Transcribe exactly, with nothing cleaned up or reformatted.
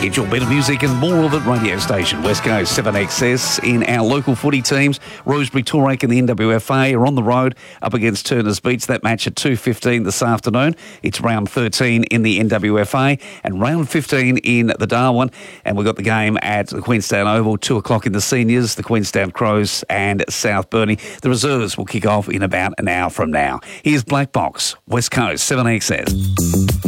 It's your better music and more of it radio station, West Coast seven X S. In our local footy teams, Rosebery Tourake and the N W F A are on the road up against Turners Beach. That match at two fifteen this afternoon. It's round thirteen in the N W F A and round fifteen in the Darwin. And we've got the game at the Queenstown Oval, two o'clock in the seniors, the Queenstown Crows and South Burnie. The reserves will kick off in about an hour from now. Here's Black Box, West Coast seven X S.